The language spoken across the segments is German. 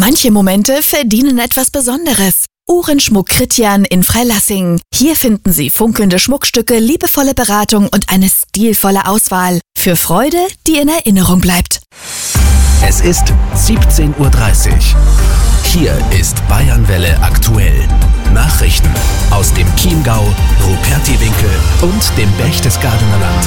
Manche Momente verdienen etwas Besonderes. Uhrenschmuck Christian in Freilassing. Hier finden Sie funkelnde Schmuckstücke, liebevolle Beratung und eine stilvolle Auswahl. Für Freude, die in Erinnerung bleibt. Es ist 17:30 Uhr. Hier ist Bayernwelle aktuell. Nachrichten aus dem Chiemgau, Rupertiwinkel und dem Berchtesgadener Land.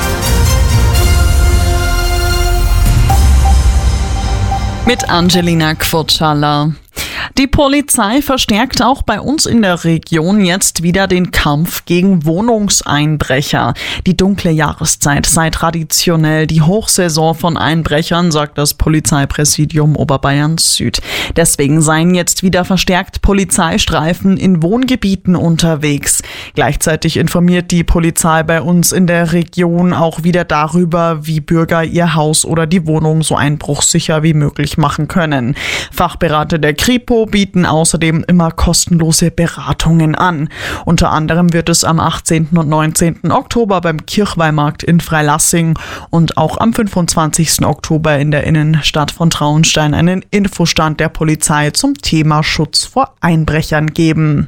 Mit Angelina Quotschalla. Die Polizei verstärkt auch bei uns in der Region jetzt wieder den Kampf gegen Wohnungseinbrecher. Die dunkle Jahreszeit sei traditionell die Hochsaison von Einbrechern, sagt das Polizeipräsidium Oberbayern Süd. Deswegen seien jetzt wieder verstärkt Polizeistreifen in Wohngebieten unterwegs. Gleichzeitig informiert die Polizei bei uns in der Region auch wieder darüber, wie Bürger ihr Haus oder die Wohnung so einbruchsicher wie möglich machen können. Fachberater der Kripo bieten außerdem immer kostenlose Beratungen an. Unter anderem wird es am 18. und 19. Oktober beim Kirchweihmarkt in Freilassing und auch am 25. Oktober in der Innenstadt von Traunstein einen Infostand der Polizei zum Thema Schutz vor Einbrechern geben.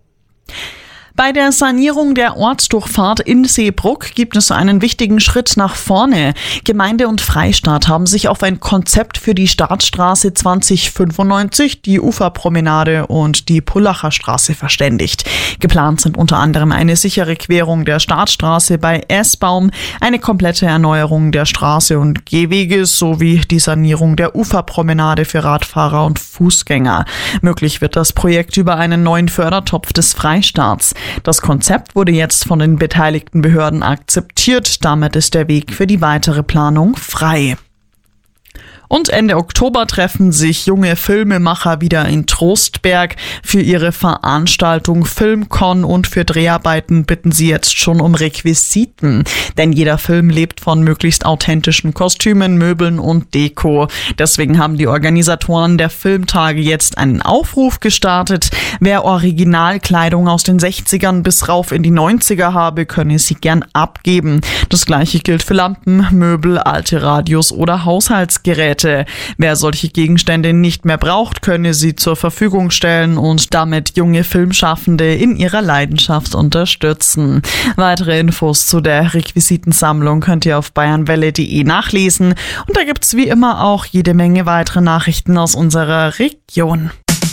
Bei der Sanierung der Ortsdurchfahrt in Seebruck gibt es einen wichtigen Schritt nach vorne. Gemeinde und Freistaat haben sich auf ein Konzept für die Staatsstraße 2095, die Uferpromenade und die Pullacher Straße verständigt. Geplant sind unter anderem eine sichere Querung der Staatsstraße bei Esbaum, eine komplette Erneuerung der Straße und Gehweges sowie die Sanierung der Uferpromenade für Radfahrer und Fußgänger. Möglich wird das Projekt über einen neuen Fördertopf des Freistaats. Das Konzept wurde jetzt von den beteiligten Behörden akzeptiert. Damit ist der Weg für die weitere Planung frei. Und Ende Oktober treffen sich junge Filmemacher wieder in Trostberg. Für ihre Veranstaltung Filmcon und für Dreharbeiten bitten sie jetzt schon um Requisiten. Denn jeder Film lebt von möglichst authentischen Kostümen, Möbeln und Deko. Deswegen haben die Organisatoren der Filmtage jetzt einen Aufruf gestartet. Wer Originalkleidung aus den 60ern bis rauf in die 90er habe, könne sie gern abgeben. Das gleiche gilt für Lampen, Möbel, alte Radios oder Haushaltsgeräte. Wer solche Gegenstände nicht mehr braucht, könne sie zur Verfügung stellen und damit junge Filmschaffende in ihrer Leidenschaft unterstützen. Weitere Infos zu der Requisitensammlung könnt ihr auf bayernwelle.de nachlesen. Und da gibt's wie immer auch jede Menge weitere Nachrichten aus unserer Region.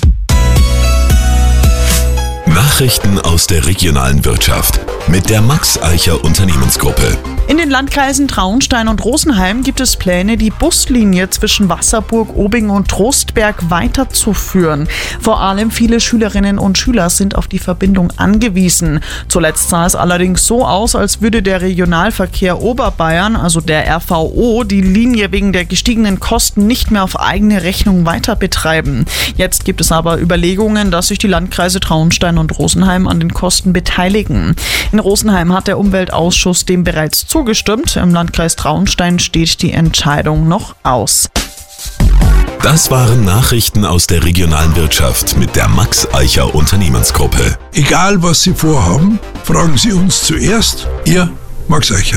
Nachrichten aus der regionalen Wirtschaft mit der Max Eicher Unternehmensgruppe. In den Landkreisen Traunstein und Rosenheim gibt es Pläne, die Buslinie zwischen Wasserburg, Obing und Trostberg weiterzuführen. Vor allem viele Schülerinnen und Schüler sind auf die Verbindung angewiesen. Zuletzt sah es allerdings so aus, als würde der Regionalverkehr Oberbayern, also der RVO, die Linie wegen der gestiegenen Kosten nicht mehr auf eigene Rechnung weiter betreiben. Jetzt gibt es aber Überlegungen, dass sich die Landkreise Traunstein und Rosenheim an den Kosten beteiligen. In Rosenheim hat der Umweltausschuss dem bereits zugestimmt. Im Landkreis Traunstein steht die Entscheidung noch aus. Das waren Nachrichten aus der regionalen Wirtschaft mit der Max Eicher Unternehmensgruppe. Egal was Sie vorhaben, fragen Sie uns zuerst. Ihr Max Eicher.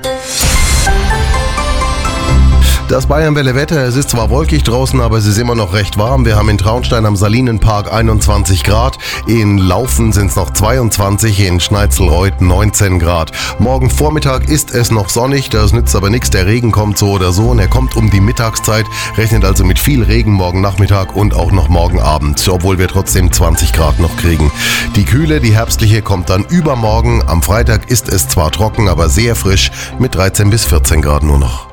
Das Bayernwelle-Wetter, es ist zwar wolkig draußen, aber es ist immer noch recht warm. Wir haben in Traunstein am Salinenpark 21 Grad, in Laufen sind es noch 22, in Schneitzelreuth 19 Grad. Morgen Vormittag ist es noch sonnig, das nützt aber nichts, der Regen kommt so oder so und er kommt um die Mittagszeit, rechnet also mit viel Regen morgen Nachmittag und auch noch morgen Abend, obwohl wir trotzdem 20 Grad noch kriegen. Die Kühle, die herbstliche, kommt dann übermorgen. Am Freitag ist es zwar trocken, aber sehr frisch mit 13 bis 14 Grad nur noch.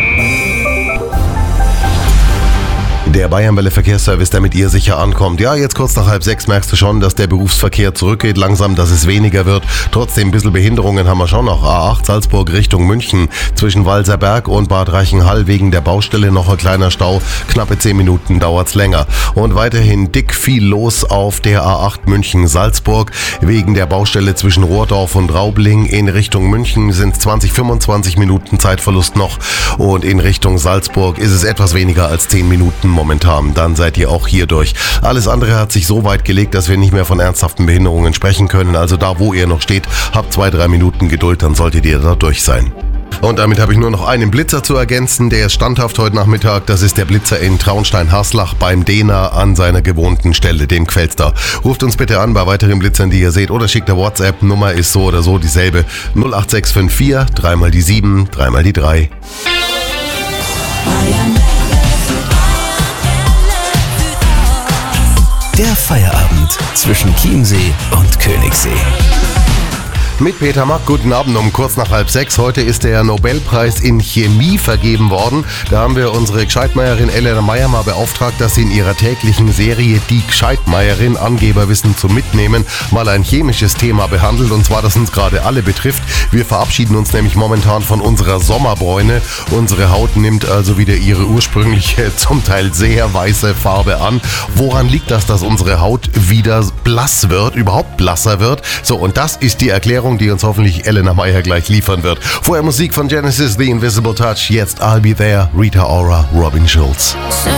Der Bayernwelle-Verkehrsservice, der mit ihr sicher ankommt. Ja, jetzt kurz nach 5:30 merkst du schon, dass der Berufsverkehr zurückgeht langsam, dass es weniger wird. Trotzdem ein bisschen Behinderungen haben wir schon noch. A8 Salzburg Richtung München. Zwischen Walserberg und Bad Reichenhall wegen der Baustelle noch ein kleiner Stau. Knappe 10 Minuten dauert's länger. Und weiterhin dick viel los auf der A8 München-Salzburg. Wegen der Baustelle zwischen Rohrdorf und Raubling in Richtung München sind 20-25 Minuten Zeitverlust noch. Und in Richtung Salzburg ist es etwas weniger als 10 Minuten momentan. Dann seid ihr auch hier durch. Alles andere hat sich so weit gelegt, dass wir nicht mehr von ernsthaften Behinderungen sprechen können. Also da, wo ihr noch steht, habt 2-3 Minuten Geduld, dann solltet ihr da durch sein. Und damit habe ich nur noch einen Blitzer zu ergänzen, der ist standhaft heute Nachmittag. Das ist der Blitzer in Traunstein-Haslach beim Dena an seiner gewohnten Stelle, dem Quelster. Ruft uns bitte an bei weiteren Blitzern, die ihr seht, oder schickt eine WhatsApp. Nummer ist so oder so dieselbe. 08654 3 mal die 7, 3 mal die 3. Der Feierabend zwischen Chiemsee und Königssee. Mit Peter Mack, guten Abend um kurz nach 5:30. Heute ist der Nobelpreis in Chemie vergeben worden. Da haben wir unsere Gescheitmeierin Elena Meyer mal beauftragt, dass sie in ihrer täglichen Serie Die Gescheitmeierin, Angeberwissen zum Mitnehmen, mal ein chemisches Thema behandelt, und zwar, das uns gerade alle betrifft. Wir verabschieden uns nämlich momentan von unserer Sommerbräune. Unsere Haut nimmt also wieder ihre ursprüngliche, zum Teil sehr weiße Farbe an. Woran liegt das, dass unsere Haut wieder blass wird, überhaupt blasser wird? So, und das ist die Erklärung, die uns hoffentlich Elena Meyer gleich liefern wird. Vorher Musik von Genesis, The Invisible Touch, jetzt I'll Be There, Rita Ora, Robin Schulz.